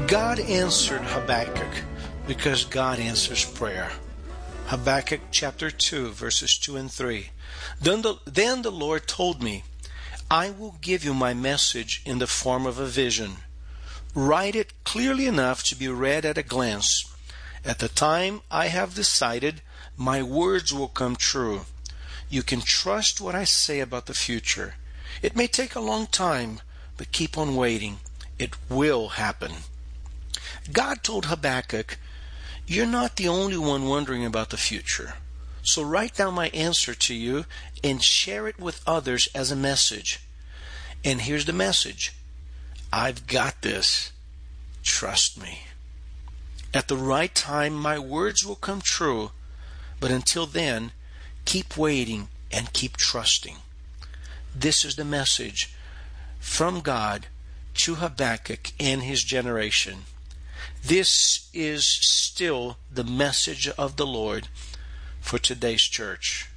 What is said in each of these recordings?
God answered Habakkuk because God answers prayer. Habakkuk chapter 2, verses 2 and 3. Then the Lord told me, I will give you my message in the form of a vision. Write it clearly enough to be read at a glance. At the time I have decided, my words will come true. You can trust what I say about the future. It may take a long time, but keep on waiting. It will happen. God told Habakkuk, you're not the only one wondering about the future. So write down my answer to you and share it with others as a message. And here's the message. I've got this. Trust me. At the right time, my words will come true. But until then, keep waiting and keep trusting. This is the message from God to Habakkuk and his generation. This is still the message of the Lord for today's church.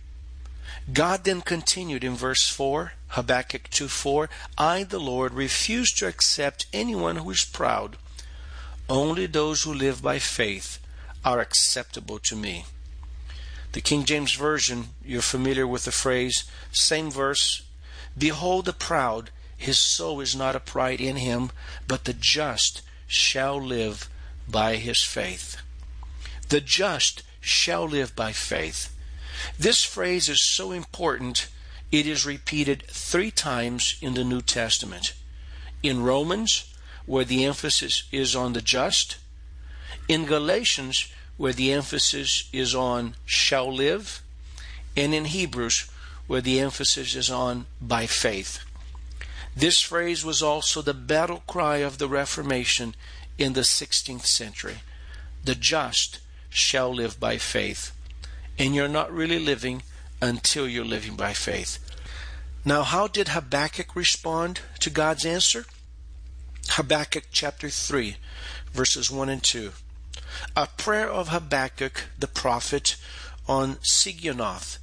God then continued in verse 4, Habakkuk 2:4, I, the Lord, refuse to accept anyone who is proud. Only those who live by faith are acceptable to me. The King James Version, you're familiar with the phrase, same verse, behold the proud, his soul is not upright in him, but the just shall live by his faith. The just shall live by faith. This phrase is so important, it is repeated 3 times in the New Testament. In Romans, where the emphasis is on the just. In Galatians, where the emphasis is on shall live. And in Hebrews, where the emphasis is on by faith. This phrase was also the battle cry of the Reformation in the 16th century. The just shall live by faith. And you're not really living until you're living by faith. Now, how did Habakkuk respond to God's answer? Habakkuk chapter 3, verses 1 and 2. A prayer of Habakkuk the prophet on Sigionoth.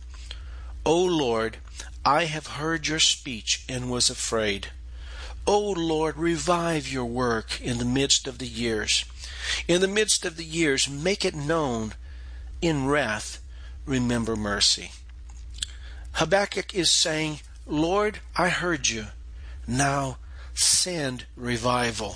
O Lord, I have heard your speech and was afraid. O Lord, revive your work in the midst of the years. In the midst of the years, make it known. In wrath, remember mercy. Habakkuk is saying, Lord, I heard you. Now send revival.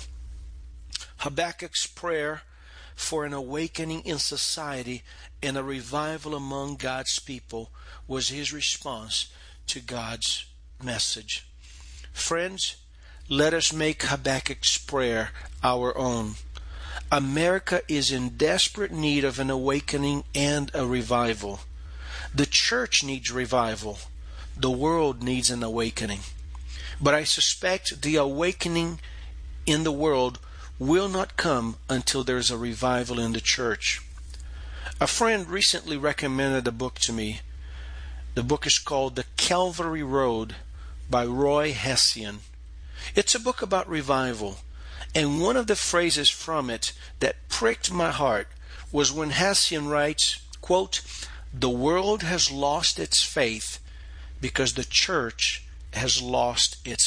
Habakkuk's prayer for an awakening in society and a revival among God's people was his response to God's message. Friends, let us make Habakkuk's prayer our own. America is in desperate need of an awakening and a revival. The church needs revival. The world needs an awakening. But I suspect the awakening in the world will not come until there's a revival in the church. A friend recently recommended a book to me. The book is called The Calvary Road by Roy Hession. It's a book about revival. And one of the phrases from it that pricked my heart was when Hession writes, quote, the world has lost its faith because the church has lost its